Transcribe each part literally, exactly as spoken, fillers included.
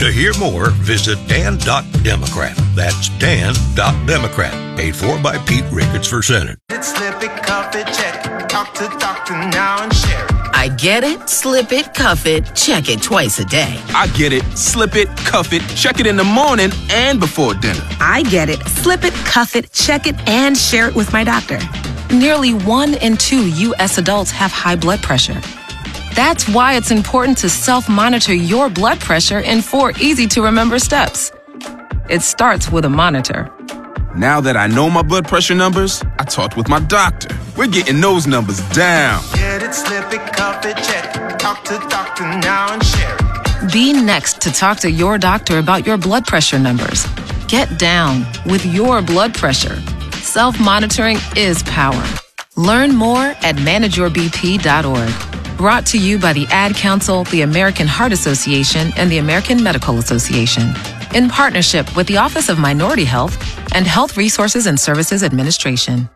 To hear more, visit dan dot democrat. That's dan dot democrat. Paid for by Pete Ricketts for Senate. Slip it, cuff it, check it. Talk to doctor now and share it. I get it, slip it, cuff it, check it twice a day. I get it, slip it, cuff it, check it in the morning and before dinner. I get it, slip it, cuff it, check it, and share it with my doctor. Nearly one in two U S adults have high blood pressure. That's why it's important to self-monitor your blood pressure in four easy-to-remember steps. It starts with a monitor. Now that I know my blood pressure numbers, I talked with my doctor. We're getting those numbers down. Get it, slip it, cuff it, check it. Talk to doctor now and share it. Be next to talk to your doctor about your blood pressure numbers. Get down with your blood pressure. Self-monitoring is power. Learn more at manage your b p dot org. Brought to you by the Ad Council, the American Heart Association, and the American Medical Association, in partnership with the Office of Minority Health and Health Resources and Services Administration.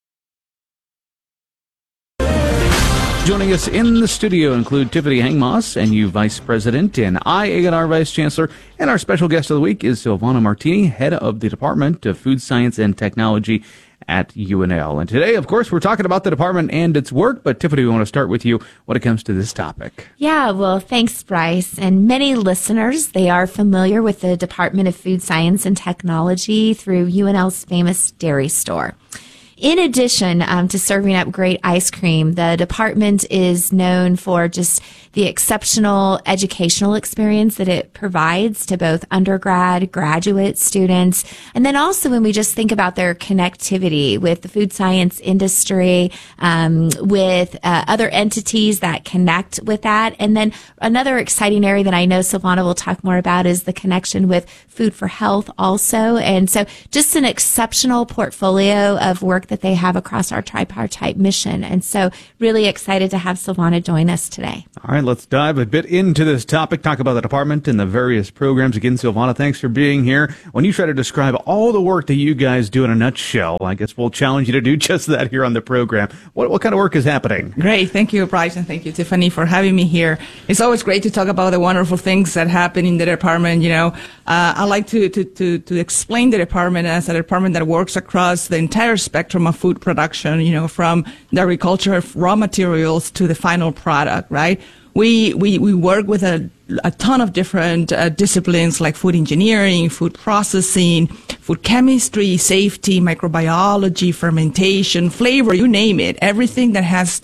Joining us in the studio include Tiffany Hangmoss, N U Vice President, and I A and R Vice Chancellor, and our special guest of the week is Silvana Martini, Head of the Department of Food Science and Technology at U N L. And today, of course, we're talking about the department and its work, but Tiffany, we want to start with you when it comes to this topic. Yeah, well, thanks, Bryce. And many listeners, they are familiar with the Department of Food Science and Technology through U N L's famous dairy store. In addition um, to serving up great ice cream, the department is known for just the exceptional educational experience that it provides to both undergrad, graduate students, and then also when we just think about their connectivity with the food science industry, um, with uh, other entities that connect with that. And then another exciting area that I know Silvana will talk more about is the connection with Food for Health also. And so just an exceptional portfolio of work that they have across our tripartite mission. And so really excited to have Silvana join us today. All right, let's dive a bit into this topic, talk about the department and the various programs. Again, Silvana, thanks for being here. When you try to describe all the work that you guys do in a nutshell, I guess we'll challenge you to do just that here on the program. What, what kind of work is happening? Great. Thank you, Bryce, and thank you, Tiffany, for having me here. It's always great to talk about the wonderful things that happen in the department. You know, uh, I like to, to, to, to explain the department as a department that works across the entire spectrum of food production, you know, from the agriculture raw materials to the final product, right? We, we, we work with a, a ton of different uh, disciplines like food engineering, food processing, food chemistry, safety, microbiology, fermentation, flavor, you name it. Everything that has